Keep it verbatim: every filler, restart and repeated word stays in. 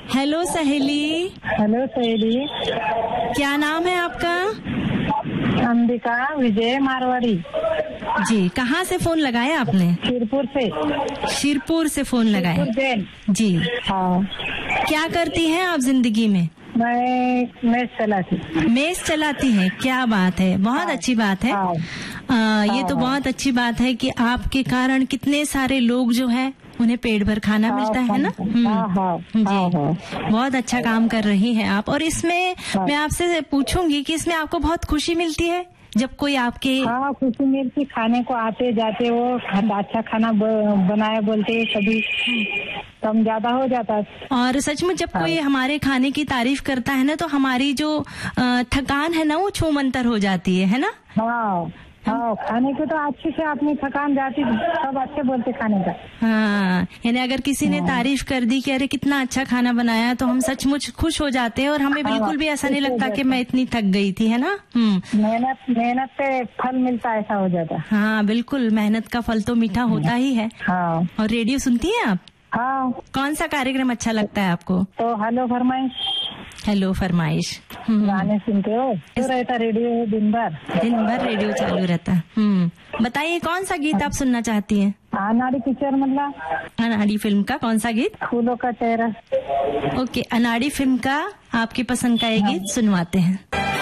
Hello सहेली। Hello सहेली, क्या नाम है आपका? अंबिका विजय मारवाड़ी। जी, कहाँ से फोन लगाया आपने? शिरपुर से। शिरपुर से फोन लगाया जी। हाँ। क्या करती हैं आप जिंदगी में? मैं मेस चलाती। मेस चलाती हैं, क्या बात है, बहुत हाँ, अच्छी बात है। हाँ, आ, ये हाँ, तो बहुत अच्छी बात है कि आपके कारण कितने सारे लोग जो है उन्हें पेट भर खाना हाँ, मिलता है ना। हाँ, हाँ, जी हाँ, हाँ। बहुत अच्छा काम कर रही हैं आप। और इसमें हाँ। मैं आपसे पूछूंगी कि इसमें आपको बहुत खुशी मिलती है जब कोई आपके? हाँ, खुशी मिलती, खाने को आते जाते वो अच्छा खाना बनाए बोलते, कभी कम ज्यादा हो जाता है। और सचमुच जब हाँ। कोई हमारे खाने की तारीफ करता है ना तो हमारी जो अ, थकान है ना वो छूमंतर हो जाती है, है ना? हाँ, हाँ, खाने के तो अच्छे से अपनी थकान जाती, सब अच्छे बोलते खाने का। हाँ, यानी अगर किसी ने तारीफ कर दी कि अरे कितना अच्छा खाना बनाया तो हम सचमुच खुश हो जाते हैं और हमें हाँ, बिल्कुल भी ऐसा नहीं खुश हो लगता कि जाते मैं इतनी थक गई थी, है ना। हम्म। मेहनत मेहनत पे फल मिलता, ऐसा हो जाता। हाँ बिल्कुल, मेहनत का फल तो मीठा होता ही है। हाँ। और रेडियो सुनती हैं आप? हाँ। कौन सा कार्यक्रम अच्छा लगता है आपको? तो हेलो फरमाइश। हेलो फरमाइश। हम्म। गाने सुनते हो? तो रहता रेडियो दिन भर। दिन भर रेडियो चालू रहता है। हम्म। बताइए कौन सा गीत आप सुनना चाहती हैं? अनाड़ी पिक्चर मतलब अनाड़ी फिल्म का कौन सा गीत? फूलों का चेहरा। ओके, अनाड़ी फिल्म का आपकी पसंद का ये गीत सुनवाते हैं।